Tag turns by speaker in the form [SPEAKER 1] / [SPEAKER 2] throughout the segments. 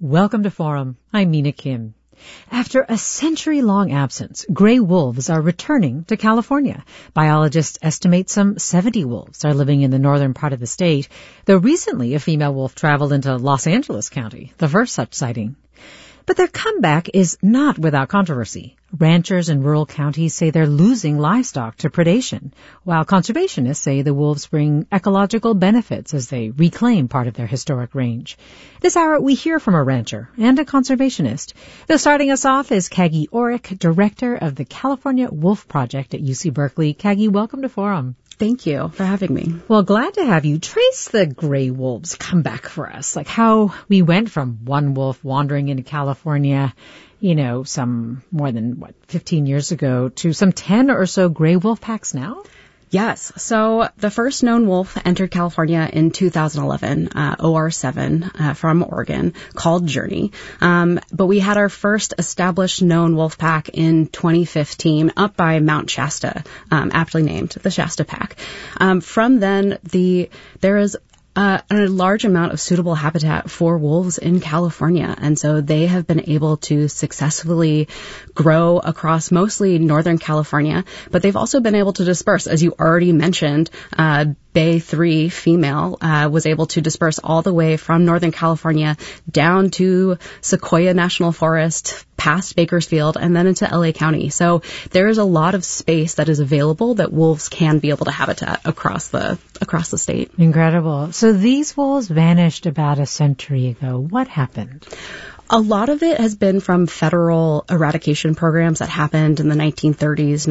[SPEAKER 1] Welcome to Forum. I'm Mina Kim. After a century-long absence, gray wolves are returning to California. Biologists estimate some 70 wolves are living in the northern part of the state, though recently a female wolf traveled into Los Angeles County, the first such sighting. But their comeback is not without controversy. Ranchers in rural counties say they're losing livestock to predation, while conservationists say the wolves bring ecological benefits as they reclaim part of their historic range. This hour, we hear from a rancher and a conservationist. Though starting us off is Kagi Orrick, director of the California Wolf Project at UC Berkeley. Kagi, welcome to Forum.
[SPEAKER 2] Thank you for having me.
[SPEAKER 1] Well, glad to have you. Trace the gray wolves comeback for us, like how we went from one wolf wandering into California, some more than, 15 years ago, to some 10 or so gray wolf packs now?
[SPEAKER 2] Yes. So the first known wolf entered California in 2011, OR7 from Oregon, called Journey. But we had our first established known wolf pack in 2015 up by Mount Shasta, aptly named the Shasta Pack. From then, there is a large amount of suitable habitat for wolves in California. And so they have been able to successfully grow across mostly Northern California, but they've also been able to disperse. As you already mentioned, Bay 3 female was able to disperse all the way from Northern California down to Sequoia National Forest, past Bakersfield, and then into LA County. So there is a lot of space that is available that wolves can be able to habitat across the state.
[SPEAKER 1] Incredible. So these wolves vanished about a century ago. What happened?
[SPEAKER 2] A lot of it has been from federal eradication programs that happened in the 1930s,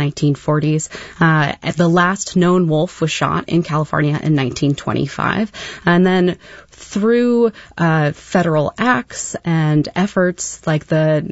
[SPEAKER 2] 1940s. The last known wolf was shot in California in 1925. And then through federal acts and efforts like the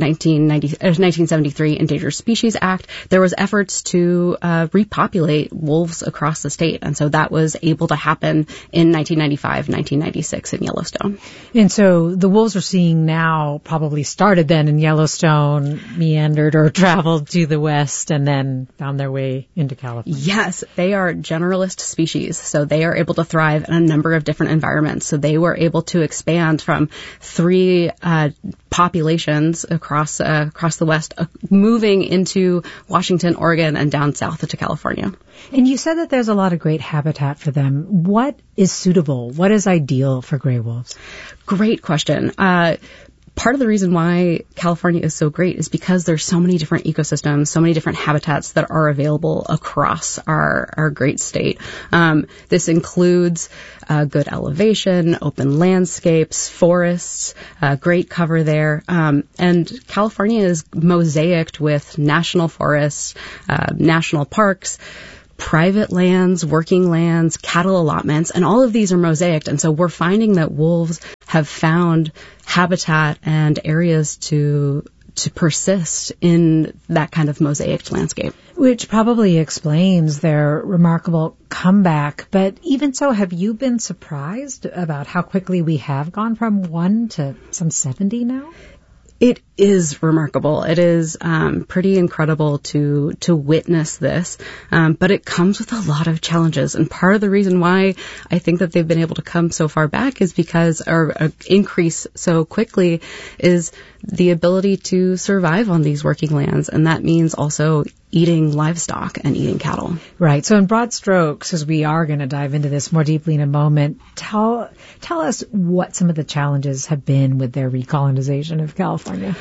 [SPEAKER 2] 1973 Endangered Species Act, there was efforts to repopulate wolves across the state. And so that was able to happen in 1995, 1996 in Yellowstone.
[SPEAKER 1] And so the wolves we're seeing now probably started then in Yellowstone, meandered or traveled to the west, and then found their way into California.
[SPEAKER 2] Yes, they are generalist species, so they are able to thrive in a number of different environments. So they were able to expand from 3 populations across the west, moving into Washington, Oregon, and down south to California.
[SPEAKER 1] And you said that there's a lot of great habitat for them. What is suitable? What is ideal for gray wolves?
[SPEAKER 2] Great question. Part of the reason why California is so great is because there's so many different ecosystems, so many different habitats that are available across our great state. This includes good elevation, open landscapes, forests, great cover there. And California is mosaicked with national forests, national parks, private lands, working lands, cattle allotments, and all of these are mosaicked. And so we're finding that wolves have found habitat and areas to persist in that kind of mosaicked landscape.
[SPEAKER 1] Which probably explains their remarkable comeback. But even so, have you been surprised about how quickly we have gone from 1 to some 70 now?
[SPEAKER 2] It is remarkable. It is pretty incredible to witness this, but it comes with a lot of challenges. And part of the reason why I think that they've been able to come so far back is because, or increase so quickly, is the ability to survive on these working lands. And that means also eating livestock and eating cattle.
[SPEAKER 1] Right. So in broad strokes, as we are going to dive into this more deeply in a moment, tell us what some of the challenges have been with their recolonization of California.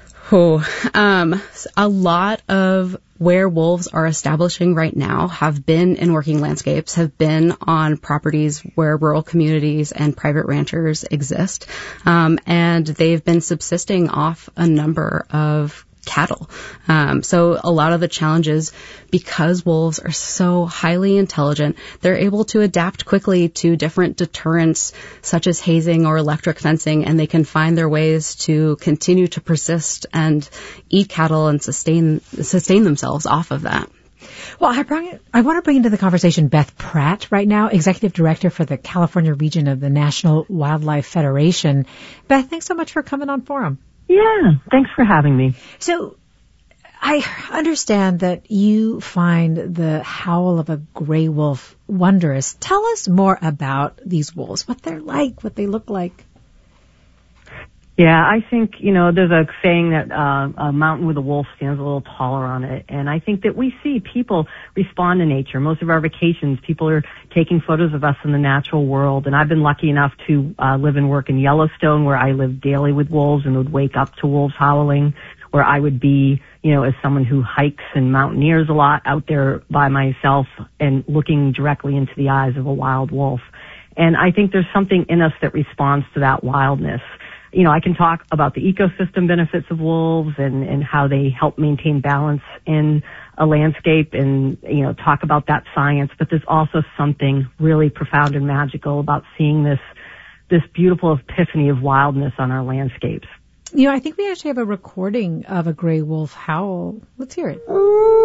[SPEAKER 2] A lot of where wolves are establishing right now have been in working landscapes, have been on properties where rural communities and private ranchers exist, and they've been subsisting off a number of cattle. So a lot of the challenges, because wolves are so highly intelligent, they're able to adapt quickly to different deterrents such as hazing or electric fencing, and they can find their ways to continue to persist and eat cattle and sustain themselves off of that.
[SPEAKER 1] Well, I want to bring into the conversation Beth Pratt right now, Executive Director for the California region of the National Wildlife Federation. Beth, thanks so much for coming on Forum.
[SPEAKER 3] Yeah, thanks for having me.
[SPEAKER 1] So I understand that you find the howl of a gray wolf wondrous. Tell us more about these wolves, what they're like, what they look like.
[SPEAKER 3] Yeah, I think, there's a saying that a mountain with a wolf stands a little taller on it. And I think that we see people respond to nature. Most of our vacations, people are taking photos of us in the natural world. And I've been lucky enough to live and work in Yellowstone, where I live daily with wolves and would wake up to wolves howling, where I would be, as someone who hikes and mountaineers a lot, out there by myself and looking directly into the eyes of a wild wolf. And I think there's something in us that responds to that wildness. I can talk about the ecosystem benefits of wolves and how they help maintain balance in a landscape and, talk about that science. But there's also something really profound and magical about seeing this beautiful epiphany of wildness on our landscapes.
[SPEAKER 1] I think we actually have a recording of a gray wolf howl. Let's hear it.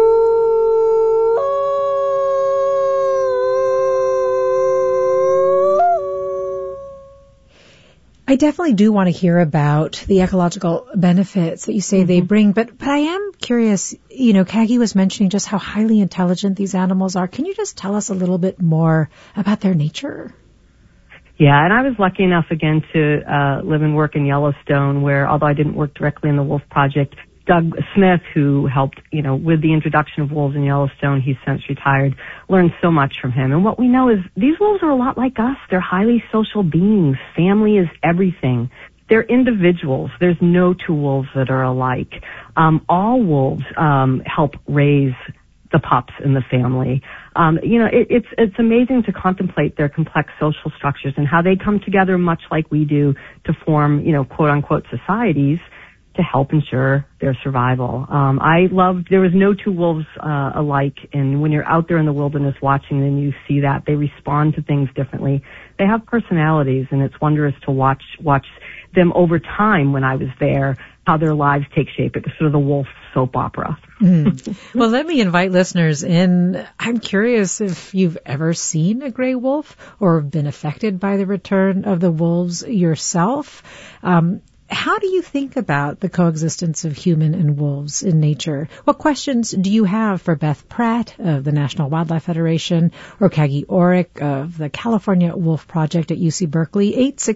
[SPEAKER 1] I definitely do want to hear about the ecological benefits that you say they bring, but I am curious, Kagi was mentioning just how highly intelligent these animals are. Can you just tell us a little bit more about their nature?
[SPEAKER 3] Yeah, and I was lucky enough again to live and work in Yellowstone, where although I didn't work directly in the Wolf Project, Doug Smith, who helped, with the introduction of wolves in Yellowstone, he's since retired, learned so much from him. And what we know is these wolves are a lot like us. They're highly social beings. Family is everything. They're individuals. There's no two wolves that are alike. All wolves help raise the pups in the family. It's amazing to contemplate their complex social structures and how they come together much like we do to form, quote unquote societies to help ensure their survival. There was no two wolves alike, and when you're out there in the wilderness watching them, you see that they respond to things differently. They have personalities, and it's wondrous to watch them over time. When I was there, how their lives take shape. It was sort of the wolf soap opera.
[SPEAKER 1] Well, let me invite listeners in. I'm curious if you've ever seen a gray wolf or been affected by the return of the wolves yourself. How do you think about the coexistence of human and wolves in nature? What questions do you have for Beth Pratt of the National Wildlife Federation or Kagi Orrick of the California Wolf Project at UC Berkeley?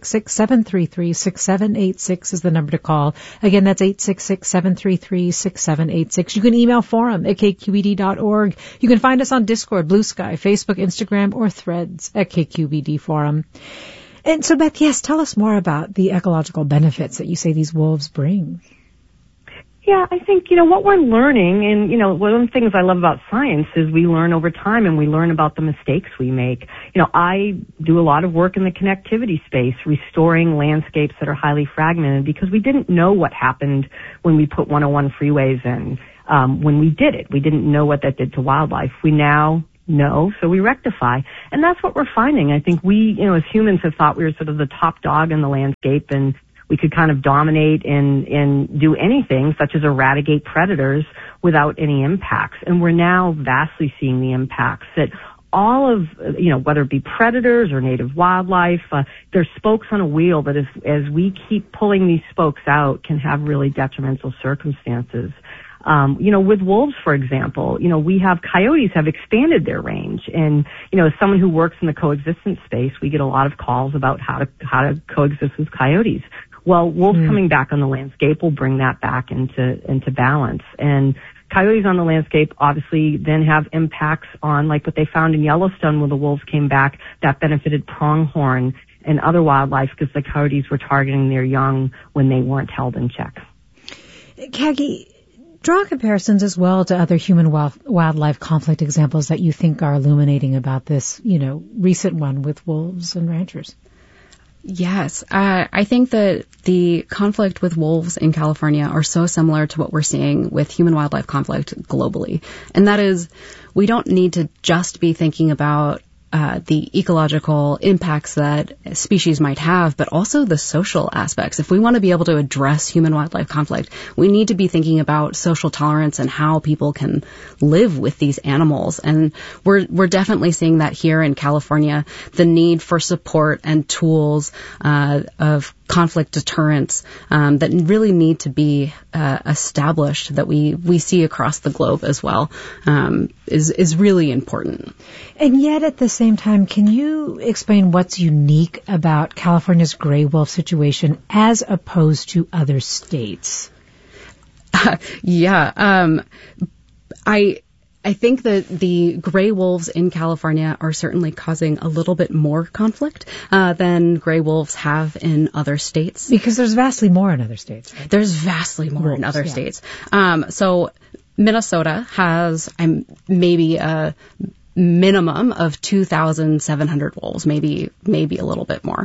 [SPEAKER 1] 866-733-6786 is the number to call. Again, that's 866-733-6786. You can email forum@kqed.org. You can find us on Discord, Blue Sky, Facebook, Instagram, or Threads at KQED Forum. And so, Beth, yes, tell us more about the ecological benefits that you say these wolves bring.
[SPEAKER 3] Yeah, I think, what we're learning, and, one of the things I love about science is we learn over time and we learn about the mistakes we make. I do a lot of work in the connectivity space, restoring landscapes that are highly fragmented because we didn't know what happened when we put 101 freeways in. When we did it, we didn't know what that did to wildlife. We now know, so we rectify. And that's what we're finding. I think we, as humans have thought we were sort of the top dog in the landscape and we could kind of dominate and do anything such as eradicate predators without any impacts. And we're now vastly seeing the impacts that all of, whether it be predators or native wildlife, there's spokes on a wheel that as we keep pulling these spokes out can have really detrimental circumstances. With wolves, for example, we have coyotes have expanded their range. And, as someone who works in the coexistence space, we get a lot of calls about how to coexist with coyotes. Well, wolves coming back on the landscape will bring that back into balance. And coyotes on the landscape obviously then have impacts on like what they found in Yellowstone when the wolves came back that benefited pronghorn and other wildlife because the coyotes were targeting their young when they weren't held in check.
[SPEAKER 1] Kagi, draw comparisons as well to other human-wildlife conflict examples that you think are illuminating about this, recent one with wolves and ranchers.
[SPEAKER 2] Yes, I think that the conflict with wolves in California are so similar to what we're seeing with human-wildlife conflict globally. And that is, we don't need to just be thinking about the ecological impacts that species might have, but also the social aspects. If we want to be able to address human-wildlife conflict, we need to be thinking about social tolerance and how people can live with these animals. And we're definitely seeing that here in California, the need for support and tools of conflict deterrence that really need to be established that we see across the globe as well is really important.
[SPEAKER 1] And yet at the same time, can you explain what's unique about California's gray wolf situation as opposed to other states?
[SPEAKER 2] I think that the gray wolves in California are certainly causing a little bit more conflict than gray wolves have in other states.
[SPEAKER 1] Because there's vastly more in other states. Right?
[SPEAKER 2] There's vastly more in other states. So Minnesota has maybe a minimum of 2,700 wolves, maybe a little bit more.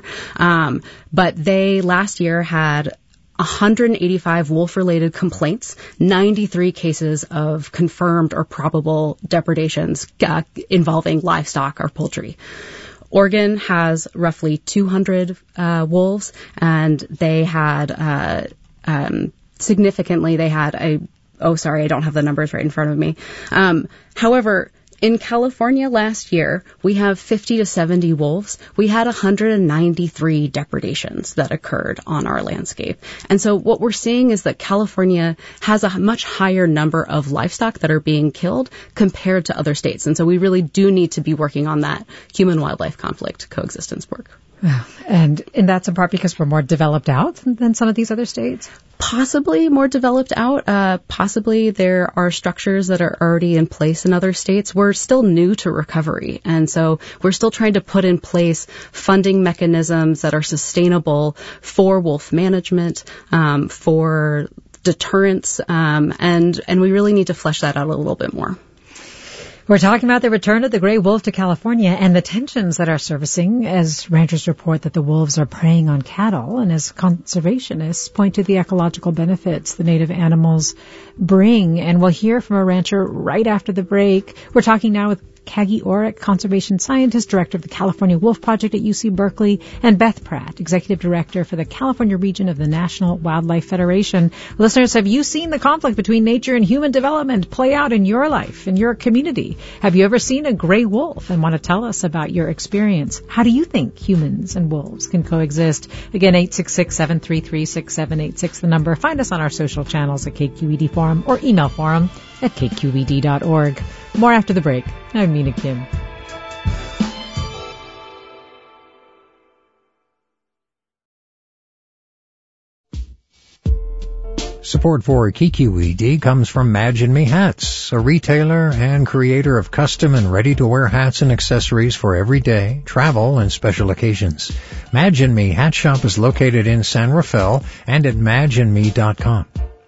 [SPEAKER 2] But they last year had 185 wolf-related complaints, 93 cases of confirmed or probable depredations involving livestock or poultry. Oregon has roughly 200 wolves, and they had significantly, they had I don't have the numbers right in front of me. However, in California last year, we have 50 to 70 wolves. We had 193 depredations that occurred on our landscape. And so what we're seeing is that California has a much higher number of livestock that are being killed compared to other states. And so we really do need to be working on that human-wildlife conflict coexistence work.
[SPEAKER 1] And that's in part because we're more developed out than some of these other states?
[SPEAKER 2] Possibly more developed out. Possibly there are structures that are already in place in other states. We're still new to recovery. And so we're still trying to put in place funding mechanisms that are sustainable for wolf management, for deterrence, and we really need to flesh that out a little bit more.
[SPEAKER 1] We're talking about the return of the gray wolf to California and the tensions that are surfacing as ranchers report that the wolves are preying on cattle, and as conservationists point to the ecological benefits the native animals bring. And we'll hear from a rancher right after the break. We're talking now with Kagi Orrick, conservation scientist, director of the California Wolf Project at UC Berkeley, and Beth Pratt, executive director for the California region of the National Wildlife Federation. Listeners, have you seen the conflict between nature and human development play out in your life, in your community? Have you ever seen a gray wolf and want to tell us about your experience? How do you think humans and wolves can coexist? Again, 866-733-6786, the number. Find us on our social channels at KQED Forum or email forum@kqed.org. More after the break. I'm Mina Kim.
[SPEAKER 4] Support for KQED comes from Madge & Me Hats, a retailer and creator of custom and ready-to-wear hats and accessories for every day, travel, and special occasions. Madge & Me Hat Shop is located in San Rafael and at madgeandme.com.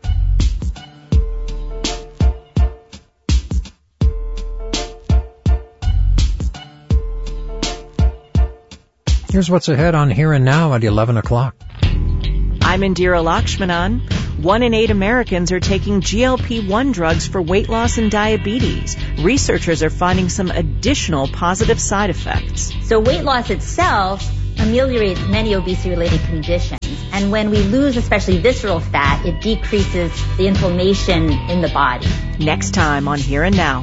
[SPEAKER 4] Here's what's ahead on Here and Now at 11 o'clock.
[SPEAKER 5] I'm Indira Lakshmanan. 1 in 8 Americans are taking GLP-1 drugs for weight loss and diabetes. Researchers are finding some additional positive side effects.
[SPEAKER 6] So weight loss itself ameliorates many obesity-related conditions. And when we lose especially visceral fat, it decreases the inflammation in the body.
[SPEAKER 5] Next time on Here and Now.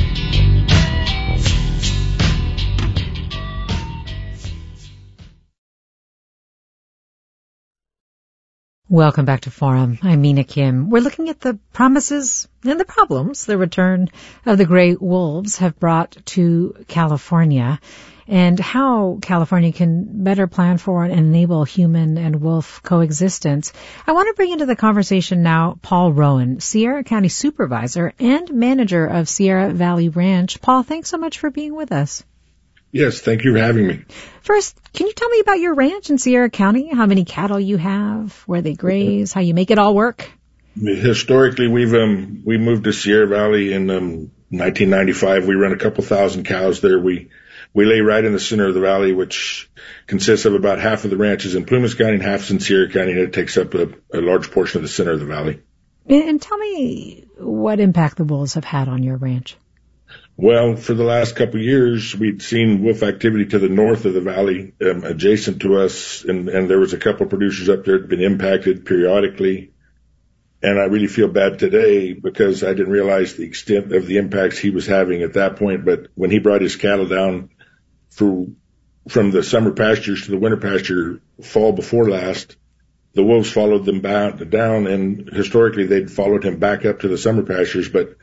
[SPEAKER 1] Welcome back to Forum. I'm Mina Kim. We're looking at the promises and the problems the return of the gray wolves have brought to California and how California can better plan for and enable human and wolf coexistence. I want to bring into the conversation now Paul Rowan, Sierra County Supervisor and Manager of Sierra Valley Ranch. Paul, thanks so much for being with us.
[SPEAKER 7] Yes, thank you for having me.
[SPEAKER 1] First, can you tell me about your ranch in Sierra County? How many cattle you have, where they graze, how you make it all work?
[SPEAKER 7] Historically, we moved to Sierra Valley in 1995. We run a couple thousand cows there. We lay right in the center of the valley, which consists of about half of the ranches in Plumas County and half in Sierra County, and it takes up a large portion of the center of the valley.
[SPEAKER 1] And tell me what impact the wolves have had on your ranch.
[SPEAKER 7] Well, for the last couple of years, we'd seen wolf activity to the north of the valley, adjacent to us, and there was a couple of producers up there that had been impacted periodically. And I really feel bad today because I didn't realize the extent of the impacts he was having at that point. But when he brought his cattle down from the pastures to the winter pasture fall before last, the wolves followed them down, and historically they'd followed him back up to the summer pastures, but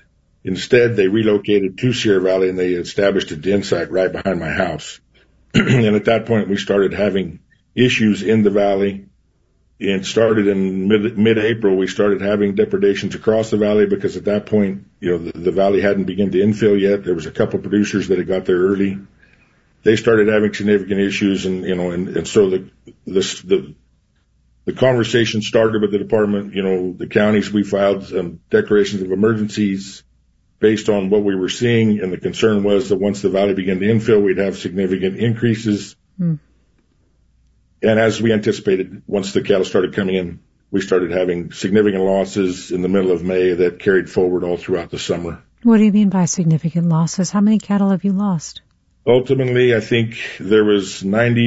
[SPEAKER 7] Instead, they relocated to Sierra Valley and they established a den site right behind my house. And at that point, we started having issues in the valley. And started in mid-April, we started having depredations across the valley because at that point, the valley hadn't begun to infill yet. There was a couple producers that had got there early. They started having significant issues, and so the conversation started with the department. The counties, we filed declarations of emergencies based on what we were seeing, and the concern was that once the valley began to infill, we'd have significant increases. And as we anticipated, once the cattle started coming in, we started having significant losses in the middle of May that carried forward all throughout the summer.
[SPEAKER 1] What do you mean by significant losses? How many cattle have you lost?
[SPEAKER 7] Ultimately, I think there was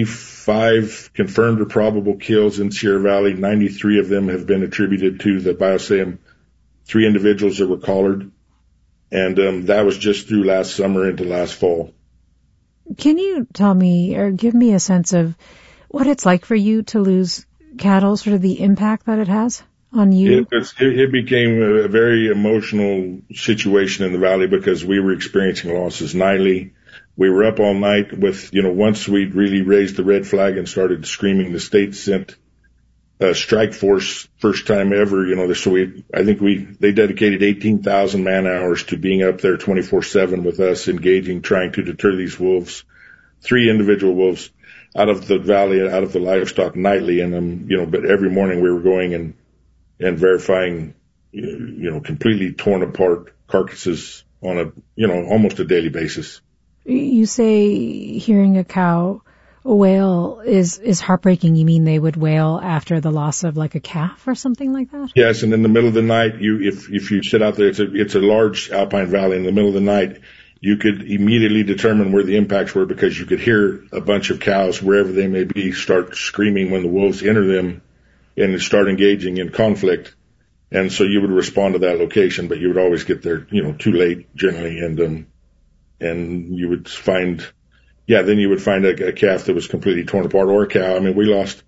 [SPEAKER 7] 95 confirmed or probable kills in Sierra Valley. 93 of them have been attributed to the Biosam, 3 individuals that were collared. And that was just through last summer into last fall.
[SPEAKER 1] Can you tell me or give me a sense of what it's like for you to lose cattle, sort of the impact that it has on you?
[SPEAKER 7] It became a very emotional situation in the valley because we were experiencing losses nightly. We were up all night with, once we'd really raised the red flag and started screaming, the state sent a strike force first time ever, so they dedicated 18,000 man hours to being up there 24/7 with us, engaging, trying to deter these wolves, 3 individual wolves out of the valley, out of the livestock nightly. And, but every morning we were going and verifying, completely torn apart carcasses on almost a daily basis.
[SPEAKER 1] You say hearing a cow wail is heartbreaking. You mean they would wail after the loss of like a calf or something like that?
[SPEAKER 7] Yes. And in the middle of the night, if you sit out there, it's a large alpine valley. In the middle of the night, you could immediately determine where the impacts were because you could hear a bunch of cows, wherever they may be, start screaming when the wolves enter them and start engaging in conflict. And so you would respond to that location, but you would always get there, too late generally. And you would find, then you would find a calf that was completely torn apart or a cow. I mean, we lost,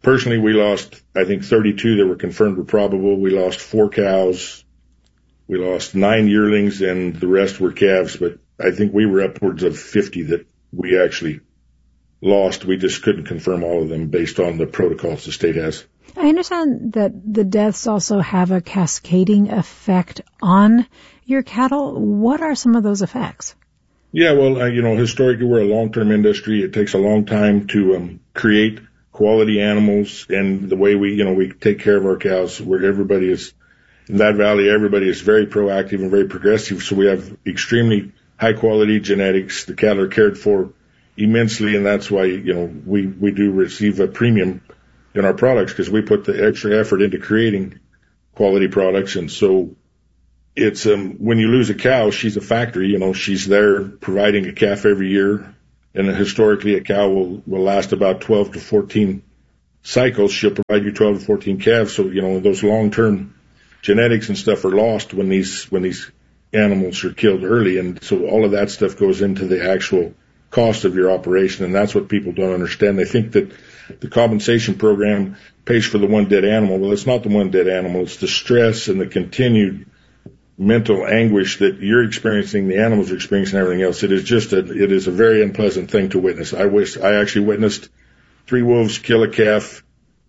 [SPEAKER 7] I think 32 that were confirmed or probable. We lost 4 cows. We lost 9 yearlings and the rest were calves, but I think we were upwards of 50 that we actually lost. We just couldn't confirm all of them based on the protocols the state has.
[SPEAKER 1] I understand that the deaths also have a cascading effect on your cattle. What are some of those effects?
[SPEAKER 7] Yeah, well, historically we're a long-term industry. It takes a long time to create quality animals, and the way we take care of our cows, where everybody is in that valley, everybody is very proactive and very progressive. So we have extremely high quality genetics. The cattle are cared for immensely, and that's why, we do receive a premium in our products because we put the extra effort into creating quality products. And so it's, when you lose a cow, she's a factory, she's there providing a calf every year. And historically a cow will last about 12 to 14 cycles. She'll provide you 12 to 14 calves. So, those long-term genetics and stuff are lost when these animals are killed early. And so all of that stuff goes into the actual cost of your operation. And that's what people don't understand. They think that the compensation program pays for the one dead animal. Well, it's not the one dead animal. It's the stress and the continued mental anguish that you're experiencing, the animals are experiencing, and everything else. It is a very unpleasant thing to witness. I actually witnessed 3 wolves kill a calf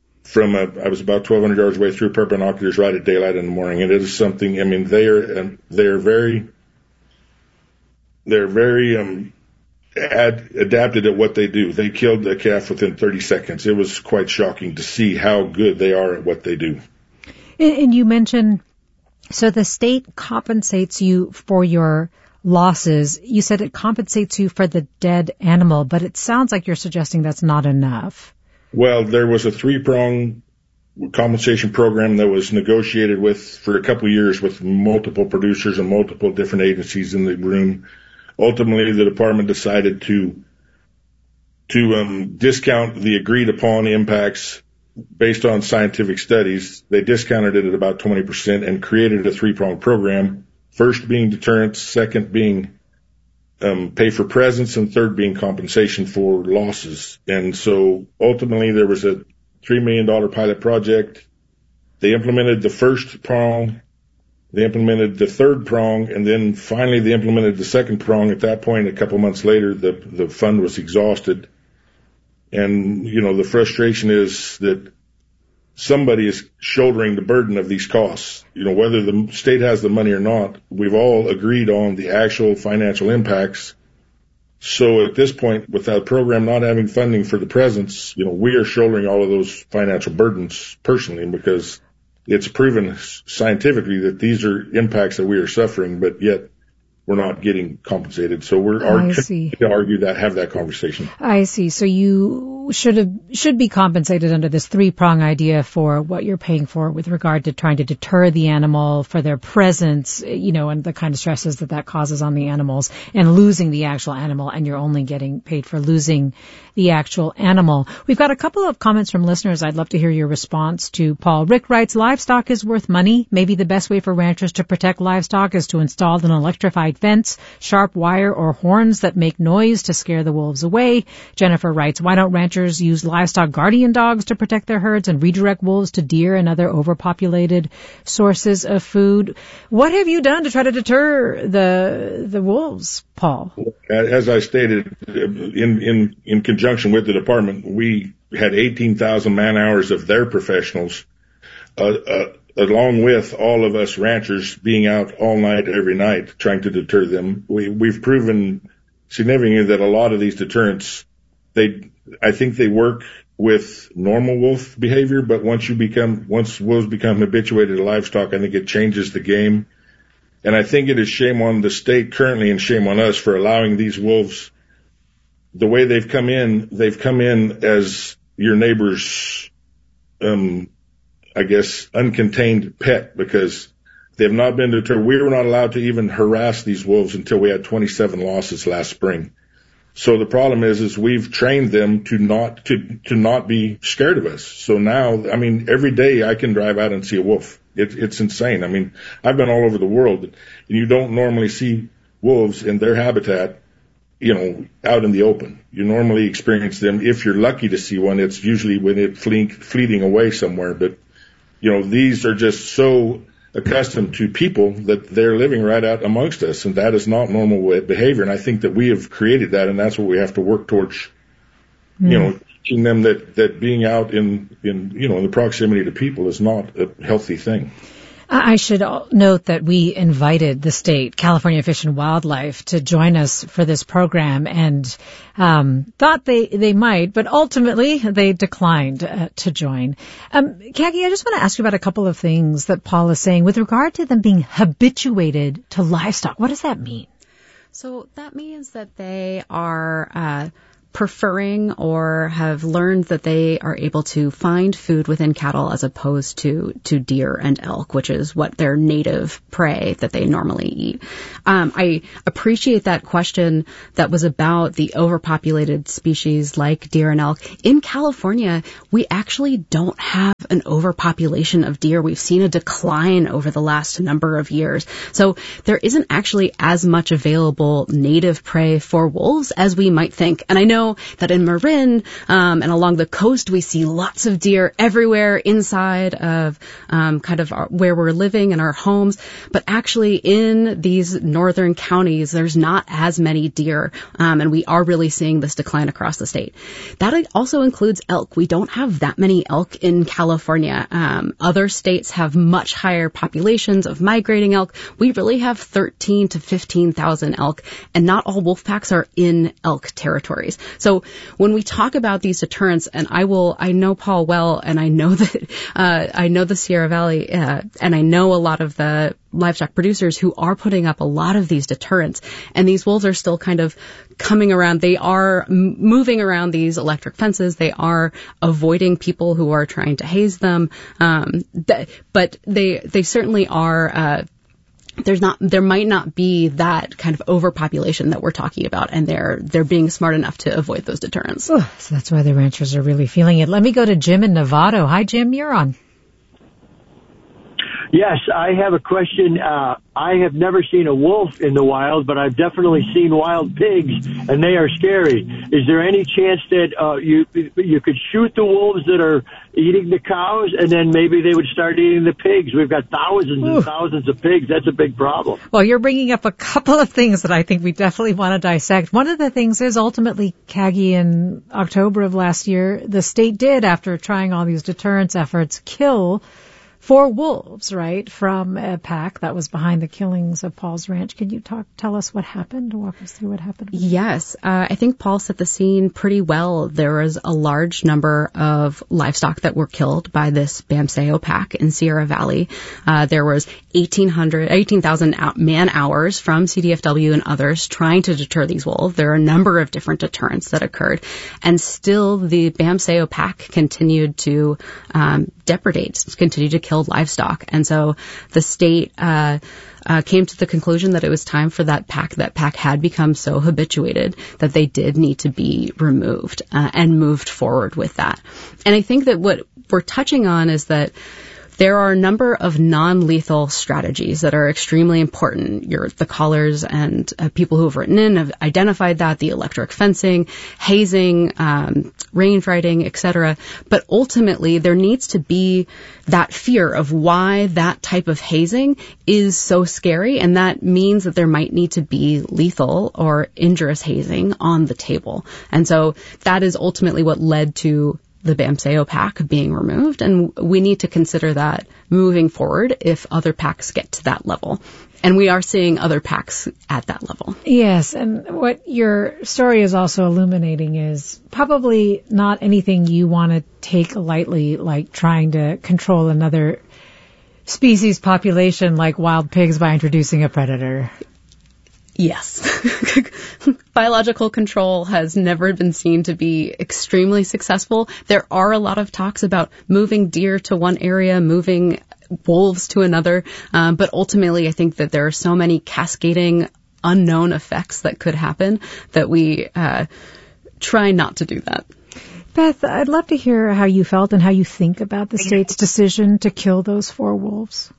[SPEAKER 7] I was about 1,200 yards away through perpendiculars right at daylight in the morning. And it is something, I mean, they're very adapted at what they do. They killed the calf within 30 seconds. It was quite shocking to see how good they are at what they do.
[SPEAKER 1] And you mentioned, so the state compensates you for your losses. You said it compensates you for the dead animal, but it sounds like you're suggesting that's not enough.
[SPEAKER 7] Well, there was a 3-prong compensation program that was negotiated for a couple of years with multiple producers and multiple different agencies in the room. Ultimately, the department decided to discount the agreed upon impacts based on scientific studies. They discounted it at about 20% and created a 3-prong program. First being deterrence, second being pay for presence, and third being compensation for losses. And so ultimately there was a $3 million pilot project. They implemented the first prong They implemented the third prong, and then finally they implemented the second prong. At that point, a couple months later, the fund was exhausted. And, the frustration is that somebody is shouldering the burden of these costs. Whether the state has the money or not, we've all agreed on the actual financial impacts. So at this point, with that program not having funding for the presence, we are shouldering all of those financial burdens personally, because it's proven scientifically that these are impacts that we are suffering, but yet we're not getting compensated. So we're to argue that, have that conversation.
[SPEAKER 1] I see. So you should be compensated under this three-prong idea for what you're paying for with regard to trying to deter the animal for their presence, and the kind of stresses that causes on the animals, and losing the actual animal, and you're only getting paid for losing the actual animal. We've got a couple of comments from listeners. I'd love to hear your response to Paul. Rick writes, livestock is worth money. Maybe the best way for ranchers to protect livestock is to install an electrified fence, sharp wire, or horns that make noise to scare the wolves away. Jennifer writes, why don't ranchers use livestock guardian dogs to protect their herds and redirect wolves to deer and other overpopulated sources of food? What have you done to try to deter the wolves, Paul?
[SPEAKER 7] As I stated, in conjunction with the department, we had 18,000 man-hours of their professionals, along with all of us ranchers being out all night, every night, trying to deter them. We've proven significantly that a lot of these deterrents, I think they work with normal wolf behavior, but once wolves become habituated to livestock, I think it changes the game. And I think it is shame on the state currently and shame on us for allowing these wolves, the way they've come in as your neighbor's, I guess, uncontained pet, because they've not been deterred. We were not allowed to even harass these wolves until we had 27 losses last spring. So the problem is we've trained them to not be scared of us. So now, every day I can drive out and see a wolf. It's insane. I've been all over the world, and you don't normally see wolves in their habitat, out in the open. You normally experience them. If you're lucky to see one, it's usually when it's fleeting away somewhere. But, these are just so accustomed to people that they're living right out amongst us, and that is not normal behavior. And I think that we have created that, and that's what we have to work towards, teaching them that being out in the proximity to people is not a healthy thing.
[SPEAKER 1] I should note that we invited the state, California Fish and Wildlife, to join us for this program, and thought they might, but ultimately they declined to join. Khaki, I just want to ask you about a couple of things that Paul is saying with regard to them being habituated to livestock. What does that mean?
[SPEAKER 2] So that means that they are preferring or have learned that they are able to find food within cattle as opposed to deer and elk, which is what their native prey that they normally eat. I appreciate that question that was about the overpopulated species like deer and elk. In California, we actually don't have an overpopulation of deer. We've seen a decline over the last number of years. So there isn't actually as much available native prey for wolves as we might think. And I know that in Marin and along the coast, we see lots of deer everywhere inside of where we're living in our homes. But actually in these northern counties, there's not as many deer, and we are really seeing this decline across the state. That also includes elk. We don't have that many elk in California. Other states have much higher populations of migrating elk. We really have 13 to 15,000 elk, and not all wolf packs are in elk territories. So when we talk about these deterrents, and I know Paul well, and I know that I know the Sierra Valley, and I know a lot of the livestock producers who are putting up a lot of these deterrents, and these wolves are still kind of coming around. They are moving around these electric fences. They are avoiding people who are trying to haze them. But they certainly are. There might not be that kind of overpopulation that we're talking about, and they're being smart enough to avoid those deterrents.
[SPEAKER 1] So that's why the ranchers are really feeling it. Let me go to Jim in Novato. Hi, Jim, you're on.
[SPEAKER 8] Yes, I have a question. I have never seen a wolf in the wild, but I've definitely seen wild pigs, and they are scary. Is there any chance that you could shoot the wolves that are eating the cows, and then maybe they would start eating the pigs? We've got thousands and thousands of pigs. That's a big problem.
[SPEAKER 1] Well, you're bringing up a couple of things that I think we definitely want to dissect. One of the things is ultimately, Kagi, in October of last year, the state did, after trying all these deterrence efforts, kill 4 wolves, right, from a pack that was behind the killings of Paul's ranch. Can you tell us what happened? Walk us through what happened?
[SPEAKER 2] Yes. I think Paul set the scene pretty well. There was a large number of livestock that were killed by this Bamseo pack in Sierra Valley. There was 18,000 man hours from CDFW and others trying to deter these wolves. There are a number of different deterrents that occurred. And still the Bamseo pack continued to depredate, continued to kill livestock. And so the state came to the conclusion that it was time for that pack. That pack had become so habituated that they did need to be removed and moved forward with that. And I think that what we're touching on is that there are a number of non-lethal strategies that are extremely important. The callers and people who have written in have identified that, the electric fencing, hazing, range riding, etc. But ultimately, there needs to be that fear of why that type of hazing is so scary, and that means that there might need to be lethal or injurious hazing on the table. And so that is ultimately what led to the Bamseo pack being removed, and we need to consider that moving forward if other packs get to that level. And we are seeing other packs at that level.
[SPEAKER 1] Yes, and what your story is also illuminating is probably not anything you want to take lightly, like trying to control another species population like wild pigs by introducing a predator.
[SPEAKER 2] Yes. Biological control has never been seen to be extremely successful. There are a lot of talks about moving deer to one area, moving wolves to another. But ultimately, I think that there are so many cascading unknown effects that could happen that we try not to do that.
[SPEAKER 1] Beth, I'd love to hear how you felt and how you think about the state's decision to kill those 4 wolves.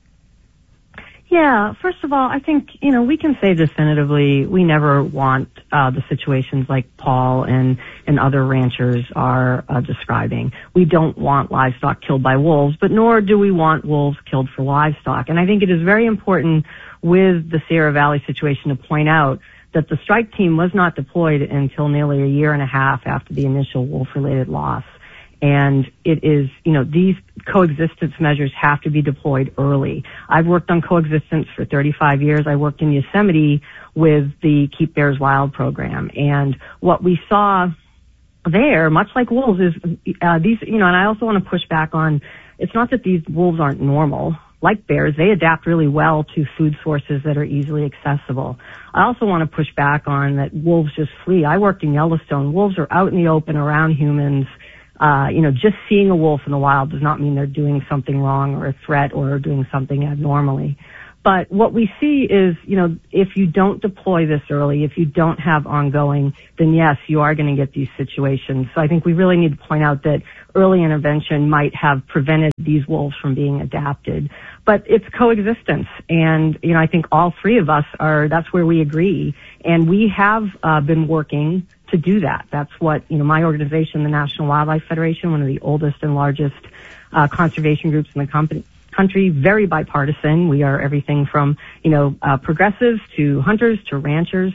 [SPEAKER 3] Yeah, first of all, I think, we can say definitively we never want the situations like Paul and other ranchers are describing. We don't want livestock killed by wolves, but nor do we want wolves killed for livestock. And I think it is very important with the Sierra Valley situation to point out that the strike team was not deployed until nearly a year and a half after the initial wolf-related loss. And it is, these coexistence measures have to be deployed early. I've worked on coexistence for 35 years. I worked in Yosemite with the Keep Bears Wild program. And what we saw there, much like wolves, is these, and I also want to push back on, it's not that these wolves aren't normal. Like bears, they adapt really well to food sources that are easily accessible. I also want to push back on that wolves just flee. I worked in Yellowstone. Wolves are out in the open around humans. Just seeing a wolf in the wild does not mean they're doing something wrong or a threat or doing something abnormally. But what we see is, if you don't deploy this early, if you don't have ongoing, then yes, you are going to get these situations. So I think we really need to point out that early intervention might have prevented these wolves from being adapted. But it's coexistence. And, I think all 3 of us that's where we agree. And we have been working to do that. That's what, my organization, the National Wildlife Federation, one of the oldest and largest conservation groups in the country, very bipartisan. We are everything from, progressives to hunters to ranchers.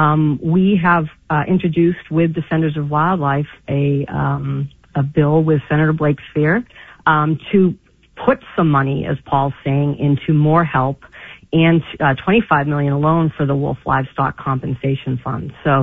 [SPEAKER 3] We have introduced with Defenders of Wildlife a bill with Senator Blake Spear to put some money, as Paul's saying, into more help and $25 million alone for the Wolf Livestock Compensation Fund. So,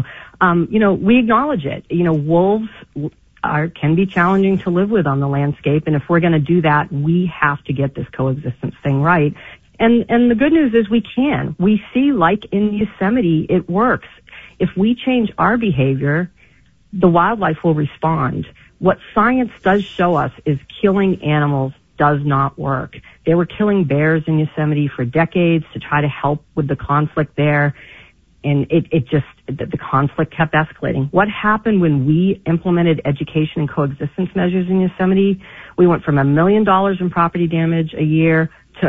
[SPEAKER 3] we acknowledge it. Wolves can be challenging to live with on the landscape, and if we're going to do that, we have to get this coexistence thing right. And the good news is we can. We see, like in Yosemite, it works. If we change our behavior, the wildlife will respond. What science does show us is killing animals does not work. They were killing bears in Yosemite for decades to try to help with the conflict there. And the conflict kept escalating. What happened when we implemented education and coexistence measures in Yosemite? We went from $1 million in property damage a year to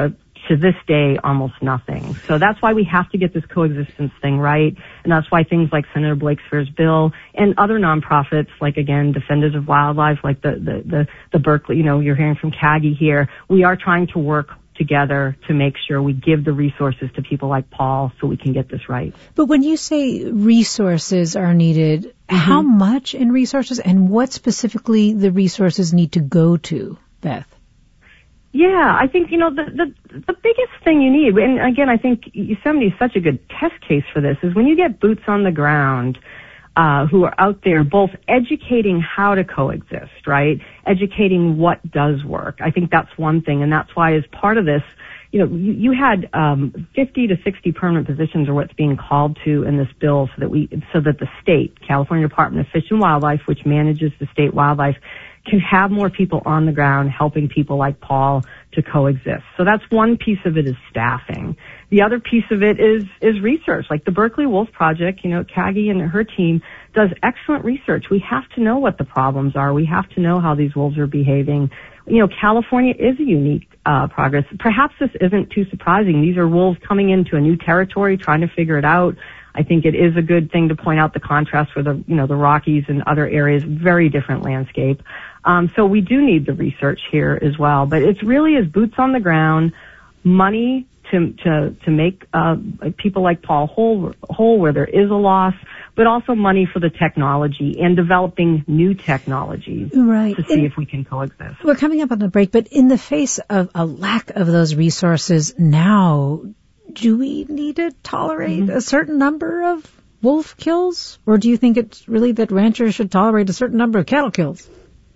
[SPEAKER 3] to this day, almost nothing. So that's why we have to get this coexistence thing right. And that's why things like Senator Blake Sphere's bill and other nonprofits, like, again, Defenders of Wildlife, like the Berkeley, you're hearing from CAGI here. We are trying to work together to make sure we give the resources to people like Paul so we can get this right.
[SPEAKER 1] But when you say resources are needed, how much in resources and what specifically the resources need to go to, Beth?
[SPEAKER 3] Yeah, I think, the biggest thing you need, and again, I think Yosemite is such a good test case for this, is when you get boots on the ground who are out there both educating how to coexist, right? Educating what does work. I think that's one thing, and that's why as part of this, you had 50 to 60 permanent positions are what's being called to in this bill so that the state, California Department of Fish and Wildlife, which manages the state wildlife, can have more people on the ground helping people like Paul to coexist. So that's one piece of it is staffing. The other piece of it is research. Like the Berkeley Wolf Project, CAGI and her team does excellent research. We have to know what the problems are. We have to know how these wolves are behaving. California is a unique progress. Perhaps this isn't too surprising. These are wolves coming into a new territory, trying to figure it out. I think it is a good thing to point out the contrast with the Rockies and other areas, very different landscape. So we do need the research here as well, but it's really is boots on the ground, money to make people like Paul whole where there is a loss, but also money for the technology and developing new technologies to see if we can coexist.
[SPEAKER 1] We're coming up on the break, but in the face of a lack of those resources now, do we need to tolerate a certain number of wolf kills? Or do you think it's really that ranchers should tolerate a certain number of cattle kills?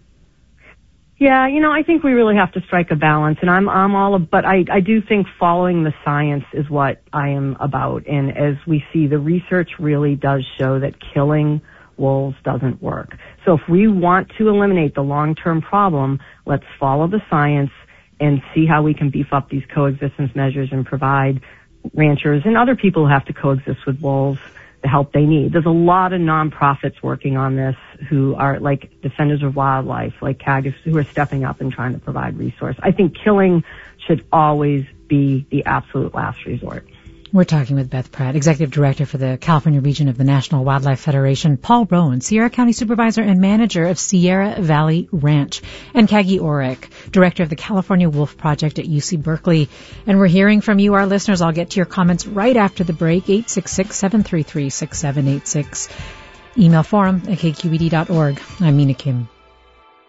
[SPEAKER 3] Yeah, I think we really have to strike a balance, and but I do think following the science is what I am about. And as we see, the research really does show that killing wolves doesn't work. So if we want to eliminate the long-term problem, let's follow the science and see how we can beef up these coexistence measures and provide ranchers and other people who have to coexist with wolves the help they need. There's a lot of nonprofits working on this who are like Defenders of Wildlife, like CAGIS, who are stepping up and trying to provide resource. I think killing should always be the absolute last resort.
[SPEAKER 1] We're talking with Beth Pratt, Executive Director for the California region of the National Wildlife Federation, Paul Rowan, Sierra County Supervisor and Manager of Sierra Valley Ranch, and Kagi Orrick, Director of the California Wolf Project at UC Berkeley. And we're hearing from you, our listeners. I'll get to your comments right after the break, 866-733-6786. Email forum@kqed.org. I'm Mina Kim.